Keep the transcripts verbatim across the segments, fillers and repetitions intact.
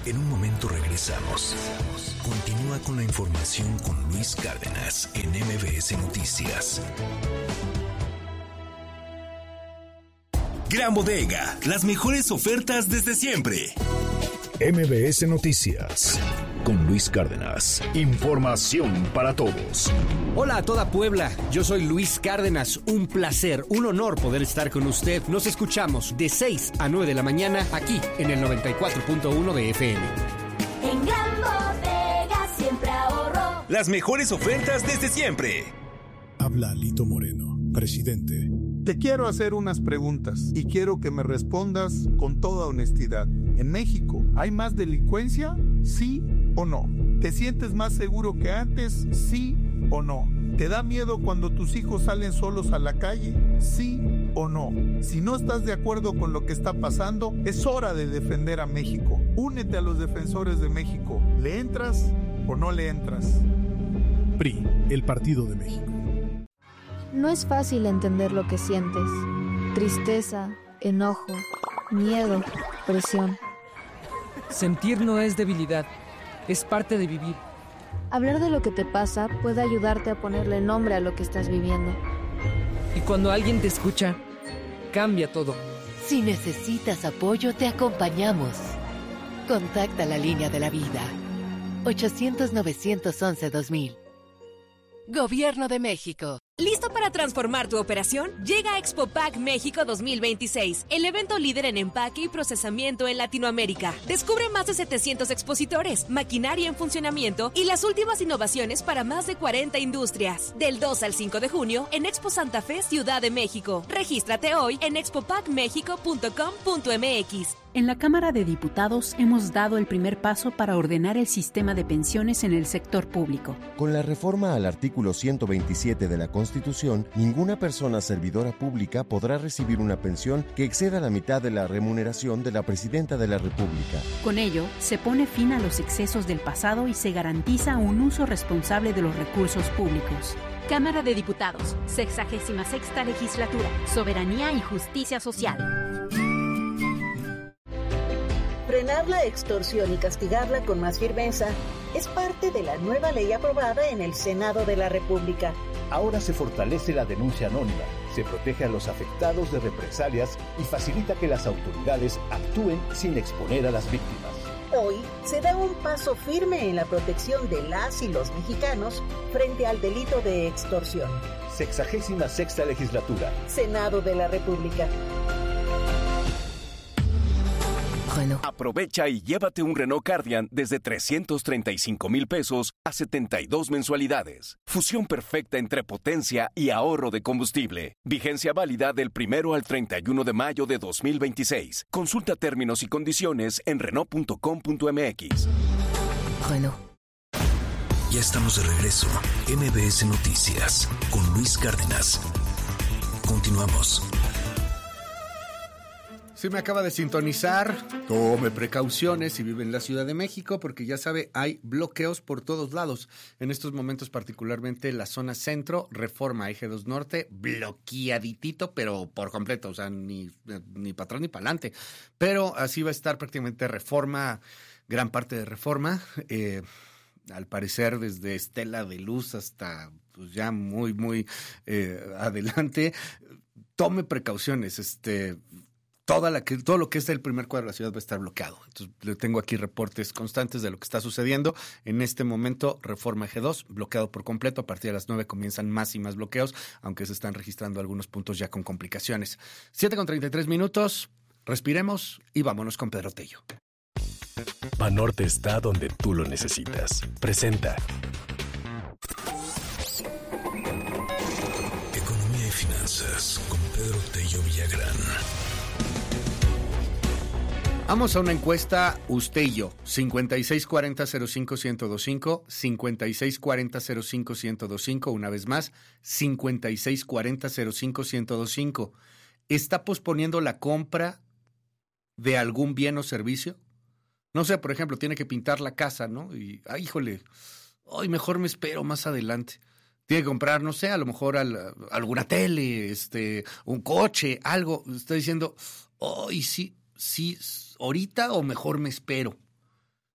En un momento regresamos. Continúa con la información con Luis Cárdenas en M B S Noticias. Gran Bodega, las mejores ofertas desde siempre. M B S Noticias con Luis Cárdenas. Información para todos. Hola a toda Puebla, yo soy Luis Cárdenas. Un placer, un honor poder estar con usted. Nos escuchamos de seis a nueve de la mañana aquí en el noventa y cuatro punto uno de F M. En Gran Bodega siempre ahorro. Las mejores ofertas desde siempre. Habla Lito Moreno, presidente. Te quiero hacer unas preguntas y quiero que me respondas con toda honestidad. ¿En México hay más delincuencia? ¿Sí o no? ¿Te sientes más seguro que antes? ¿Sí o no? ¿Te da miedo cuando tus hijos salen solos a la calle? ¿Sí o no? Si no estás de acuerdo con lo que está pasando, es hora de defender a México. Únete a los defensores de México. ¿Le entras o no le entras? P R I, el Partido de México. No es fácil entender lo que sientes. Tristeza, enojo, miedo, presión. Sentir no es debilidad, es parte de vivir. Hablar de lo que te pasa puede ayudarte a ponerle nombre a lo que estás viviendo. Y cuando alguien te escucha, cambia todo. Si necesitas apoyo, te acompañamos. Contacta la línea de la vida. ochocientos, novecientos once, dos mil. Gobierno de México. ¿Listo para transformar tu operación? Llega ExpoPack México dos mil veintiséis, el evento líder en empaque y procesamiento en Latinoamérica. Descubre más de setecientos expositores, maquinaria en funcionamiento y las últimas innovaciones para más de cuarenta industrias. Del dos al cinco de junio en Expo Santa Fe, Ciudad de México. Regístrate hoy en expo pack mexico punto com punto m x. En la Cámara de Diputados hemos dado el primer paso para ordenar el sistema de pensiones en el sector público. Con la reforma al artículo ciento veintisiete de la Constitución, ninguna persona servidora pública podrá recibir una pensión que exceda la mitad de la remuneración de la Presidenta de la República. Con ello, se pone fin a los excesos del pasado y se garantiza un uso responsable de los recursos públicos. Cámara de Diputados, sexagésima sexta legislatura, Soberanía y Justicia Social. Frenar la extorsión y castigarla con más firmeza es parte de la nueva ley aprobada en el Senado de la República. Ahora se fortalece la denuncia anónima, se protege a los afectados de represalias y facilita que las autoridades actúen sin exponer a las víctimas. Hoy se da un paso firme en la protección de las y los mexicanos frente al delito de extorsión. Sexagésima sexta legislatura. Senado de la República. Aprovecha y llévate un Renault Kardian desde trescientos treinta y cinco mil pesos a setenta y dos mensualidades. Fusión perfecta entre potencia y ahorro de combustible. Vigencia válida del primero al treinta y uno de mayo de dos mil veintiséis. Consulta términos y condiciones en renault punto com punto m x. Renault. Ya estamos de regreso. M B S Noticias con Luis Cárdenas. Continuamos. Si me acaba de sintonizar, tome precauciones si vive en la Ciudad de México, porque ya sabe, hay bloqueos por todos lados. En estos momentos, particularmente la zona centro, Reforma, Eje dos Norte, bloqueaditito, pero por completo, o sea, ni, ni para atrás ni para adelante. Pero así va a estar prácticamente Reforma, gran parte de Reforma, eh, al parecer desde Estela de Luz hasta pues ya muy, muy eh, adelante. Tome precauciones, este... Toda la que, todo lo que es el primer cuadro de la ciudad va a estar bloqueado. Entonces, le tengo aquí reportes constantes de lo que está sucediendo. En este momento, Reforma G dos, bloqueado por completo. A partir de las nueve comienzan más y más bloqueos, aunque se están registrando algunos puntos ya con complicaciones. siete con treinta y tres minutos, respiremos y vámonos con Pedro Tello. Banorte está donde tú lo necesitas. Presenta. Economía y finanzas con Pedro Tello Villagrán. Vamos a una encuesta, usted y yo, cincuenta y seis cuarenta cero cinco ciento veinticinco, cincuenta y seis cuarenta cero cinco ciento veinticinco, una vez más, cincuenta y seis cuarenta cero cinco ciento veinticinco. ¿Está posponiendo la compra de algún bien o servicio? No sé, por ejemplo, tiene que pintar la casa, ¿no? Y, ay, híjole, ay, mejor me espero más adelante. Tiene que comprar, no sé, a lo mejor al, alguna tele, este, un coche, algo. Está diciendo, ay, sí, sí, ahorita o mejor me espero.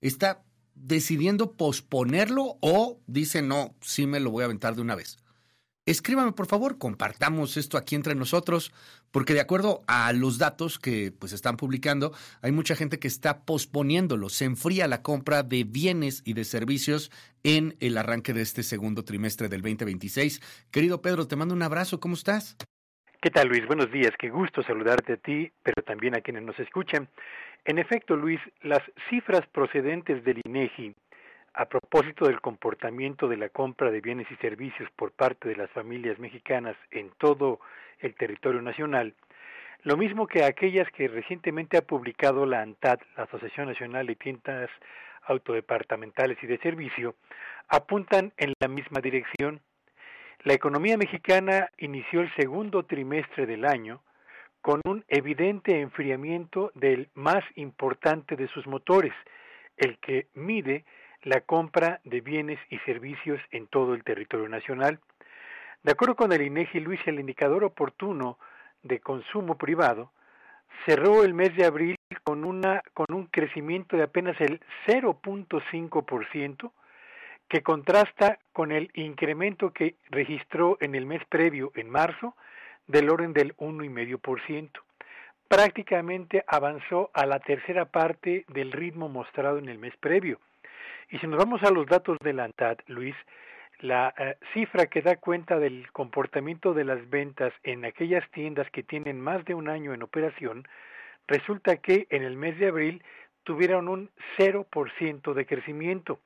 está decidiendo posponerlo o dice, no, sí me lo voy a aventar de una vez. Escríbame, por favor, compartamos esto aquí entre nosotros, porque de acuerdo a los datos que pues están publicando, hay mucha gente que está posponiéndolo. Se enfría la compra de bienes y de servicios en el arranque de este segundo trimestre del veinte veintiséis. Querido Pedro, te mando un abrazo. ¿Cómo estás? ¿Qué tal, Luis? Buenos días. Qué gusto saludarte a ti, pero también a quienes nos escuchan. En efecto, Luis, las cifras procedentes del INEGI a propósito del comportamiento de la compra de bienes y servicios por parte de las familias mexicanas en todo el territorio nacional, lo mismo que aquellas que recientemente ha publicado la ANTAD, la Asociación Nacional de Tiendas Autodepartamentales y de Servicio, apuntan en la misma dirección. La economía mexicana inició el segundo trimestre del año con un evidente enfriamiento del más importante de sus motores, el que mide la compra de bienes y servicios en todo el territorio nacional. De acuerdo con el INEGI, Luis, el indicador oportuno de consumo privado cerró el mes de abril con una con un crecimiento de apenas el cero punto cinco por ciento, que contrasta con el incremento que registró en el mes previo, en marzo, del orden del uno coma cinco por ciento. Prácticamente avanzó a la tercera parte del ritmo mostrado en el mes previo. Y si nos vamos a los datos de la ANTAD, Luis, la uh, cifra que da cuenta del comportamiento de las ventas en aquellas tiendas que tienen más de un año en operación, resulta que en el mes de abril tuvieron un cero por ciento de crecimiento.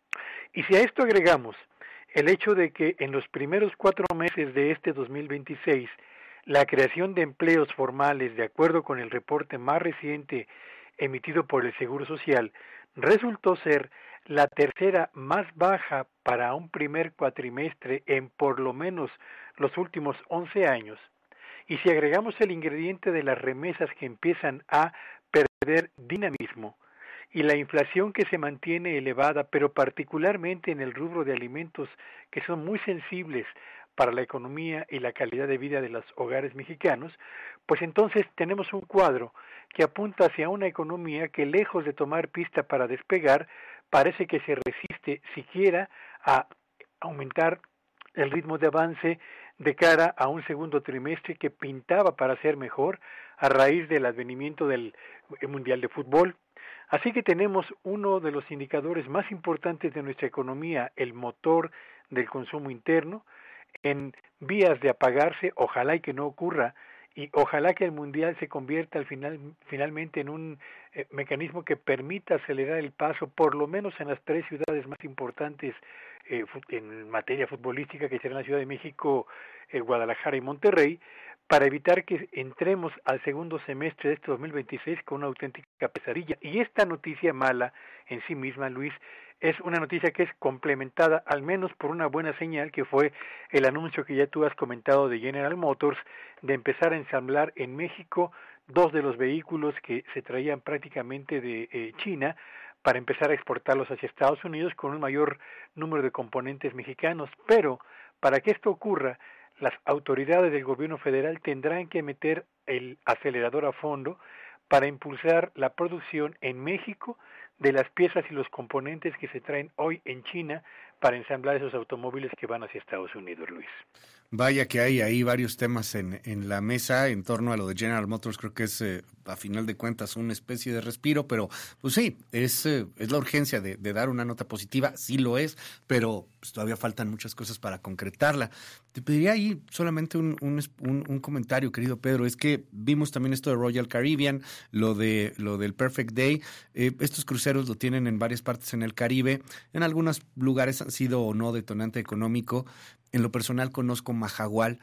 Y si a esto agregamos el hecho de que en los primeros cuatro meses de este dos mil veintiséis, la creación de empleos formales, de acuerdo con el reporte más reciente emitido por el Seguro Social, resultó ser la tercera más baja para un primer cuatrimestre en por lo menos los últimos once años, y si agregamos el ingrediente de las remesas que empiezan a perder dinamismo y la inflación que se mantiene elevada, pero particularmente en el rubro de alimentos que son muy sensibles para la economía y la calidad de vida de los hogares mexicanos, pues entonces tenemos un cuadro que apunta hacia una economía que, lejos de tomar pista para despegar, parece que se resiste siquiera a aumentar el ritmo de avance de cara a un segundo trimestre que pintaba para ser mejor a raíz del advenimiento del Mundial de Fútbol. Así que tenemos uno de los indicadores más importantes de nuestra economía, el motor del consumo interno, en vías de apagarse. Ojalá y que no ocurra, y ojalá que el Mundial se convierta al final finalmente en un eh, mecanismo que permita acelerar el paso, por lo menos en las tres ciudades más importantes eh, en materia futbolística, que serán la Ciudad de México, eh, Guadalajara y Monterrey, para evitar que entremos al segundo semestre de este dos mil veintiséis con una auténtica pesadilla. Y esta noticia mala en sí misma, Luis, es una noticia que es complementada al menos por una buena señal, que fue el anuncio que ya tú has comentado de General Motors de empezar a ensamblar en México dos de los vehículos que se traían prácticamente de eh, China para empezar a exportarlos hacia Estados Unidos con un mayor número de componentes mexicanos. Pero para que esto ocurra, las autoridades del gobierno federal tendrán que meter el acelerador a fondo para impulsar la producción en México de las piezas y los componentes que se traen hoy en China para ensamblar esos automóviles que van hacia Estados Unidos, Luis. Vaya que hay ahí varios temas en, en la mesa en torno a lo de General Motors. Creo que es, eh, a final de cuentas, una especie de respiro, pero pues sí, es, eh, es la urgencia de, de dar una nota positiva, sí lo es, pero pues, todavía faltan muchas cosas para concretarla. Te pediría ahí solamente un, un, un, un comentario, querido Pedro. Es que vimos también esto de Royal Caribbean, lo de lo del Perfect Day. Eh, estos cruceros lo tienen en varias partes en el Caribe. En algunos lugares han sido o no detonante económico. En lo personal conozco Mahahual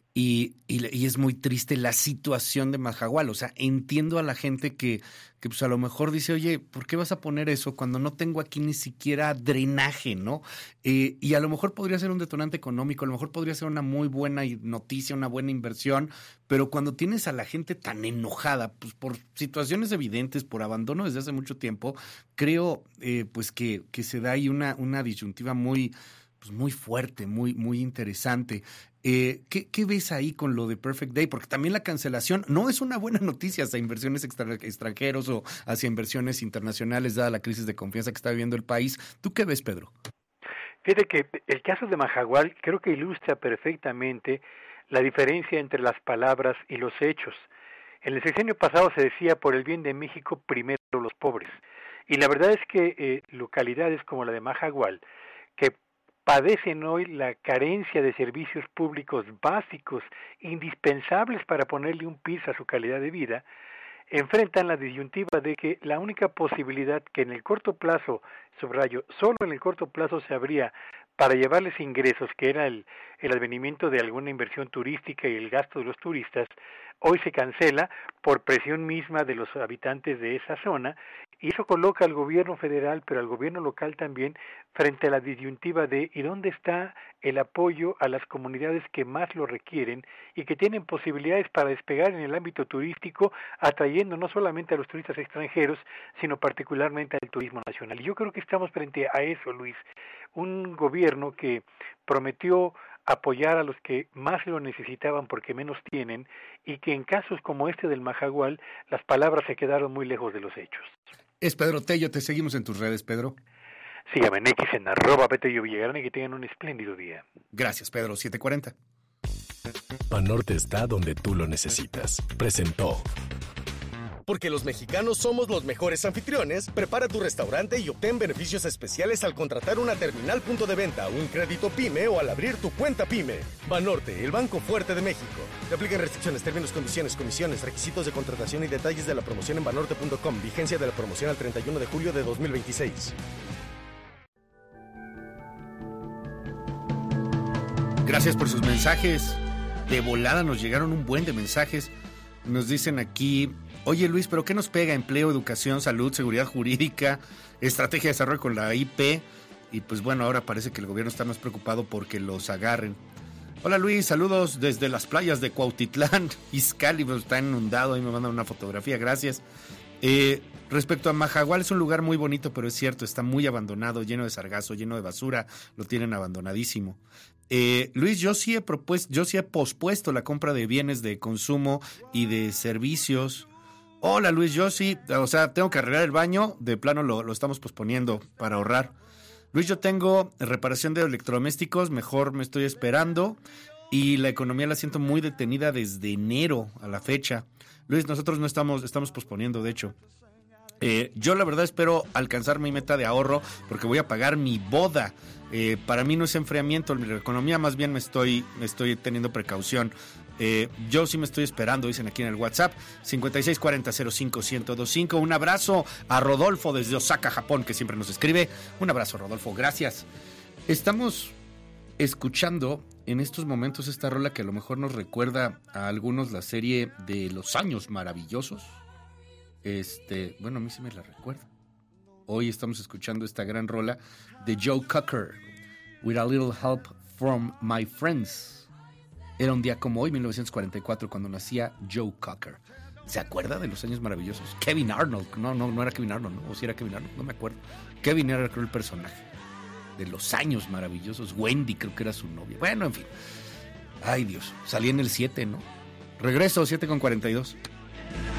y, y, y es muy triste la situación de Mahahual. O sea, entiendo a la gente que, que pues a lo mejor dice, oye, ¿por qué vas a poner eso cuando no tengo aquí ni siquiera drenaje, no? Eh, y a lo mejor podría ser un detonante económico, a lo mejor podría ser una muy buena noticia, una buena inversión, pero cuando tienes a la gente tan enojada, pues por situaciones evidentes, por abandono desde hace mucho tiempo, creo eh, pues que, que se da ahí una, una disyuntiva muy... pues muy fuerte, muy, muy interesante. Eh, ¿qué, ¿Qué ves ahí con lo de Perfect Day? Porque también la cancelación no es una buena noticia hacia inversiones extra, extranjeros o hacia inversiones internacionales, dada la crisis de confianza que está viviendo el país. ¿Tú qué ves, Pedro? Fíjate que el caso de Mahahual creo que ilustra perfectamente la diferencia entre las palabras y los hechos. En el sexenio pasado se decía por el bien de México primero los pobres. Y la verdad es que eh, localidades como la de Mahahual, que padecen hoy la carencia de servicios públicos básicos, indispensables para ponerle un piso a su calidad de vida, enfrentan la disyuntiva de que la única posibilidad que en el corto plazo, subrayo, solo en el corto plazo se abría para llevarles ingresos, que era el, el advenimiento de alguna inversión turística y el gasto de los turistas, hoy se cancela por presión misma de los habitantes de esa zona, y eso coloca al gobierno federal, pero al gobierno local también, frente a la disyuntiva de ¿y dónde está el apoyo a las comunidades que más lo requieren y que tienen posibilidades para despegar en el ámbito turístico, atrayendo no solamente a los turistas extranjeros, sino particularmente al turismo nacional? Y yo creo que estamos frente a eso, Luis, un gobierno que prometió apoyar a los que más lo necesitaban porque menos tienen, y que en casos como este del Mahahual, las palabras se quedaron muy lejos de los hechos. Es Pedro Tello, te seguimos en tus redes, Pedro. Síganme en X en arroba Petello Villagrán y que tengan un espléndido día. Gracias, Pedro. siete cuarenta. Banorte está donde tú lo necesitas. Presentó. Porque los mexicanos somos los mejores anfitriones, prepara tu restaurante y obtén beneficios especiales al contratar una terminal punto de venta, un crédito PYME o al abrir tu cuenta PYME. Banorte, el banco fuerte de México. Te aplican restricciones, términos, condiciones, comisiones, requisitos de contratación y detalles de la promoción en banorte punto com. Vigencia de la promoción al treinta y uno de julio de dos mil veintiséis. Gracias por sus mensajes. De volada nos llegaron un buen de mensajes. Nos dicen aquí: oye, Luis, ¿pero qué nos pega? Empleo, educación, salud, seguridad jurídica, estrategia de desarrollo con la I P. Y pues bueno, ahora parece que el gobierno está más preocupado porque los agarren. Hola, Luis, saludos desde las playas de Cuautitlán. Izcalli, pues, está inundado, ahí me mandan una fotografía, gracias. Eh, respecto a Mahahual, es un lugar muy bonito, pero es cierto, está muy abandonado, lleno de sargazo, lleno de basura, lo tienen abandonadísimo. Eh, Luis, yo sí he propuesto, yo sí he pospuesto la compra de bienes de consumo y de servicios. Hola, Luis, yo sí, o sea, tengo que arreglar el baño, de plano lo, lo estamos posponiendo para ahorrar. Luis, yo tengo reparación de electrodomésticos, mejor me estoy esperando, y la economía la siento muy detenida desde enero a la fecha. Luis, nosotros no estamos, estamos posponiendo, de hecho. Eh, yo la verdad espero alcanzar mi meta de ahorro porque voy a pagar mi boda. Eh, para mí no es enfriamiento la economía, más bien me estoy, me estoy teniendo precaución. Eh, yo sí me estoy esperando, dicen aquí en el WhatsApp, cincuenta y seis cuarenta cero cinco ciento veinticinco. Un abrazo a Rodolfo desde Osaka, Japón, que siempre nos escribe. Un abrazo, Rodolfo, gracias. Estamos escuchando en estos momentos esta rola que a lo mejor nos recuerda a algunos la serie de Los Años Maravillosos. Este, bueno, a mí sí me la recuerda. Hoy estamos escuchando esta gran rola de Joe Cocker, With a Little Help from My Friends. Era un día como hoy, mil novecientos cuarenta y cuatro, cuando nacía Joe Cocker. ¿Se acuerda de Los Años Maravillosos? Kevin Arnold, no, no, no era Kevin Arnold, ¿no? O si era Kevin Arnold, no me acuerdo. Kevin era, creo, el personaje de Los Años Maravillosos. Wendy creo que era su novia. Bueno, en fin. Ay, Dios, salí en el siete, ¿no? Regreso, siete con cuarenta y dos.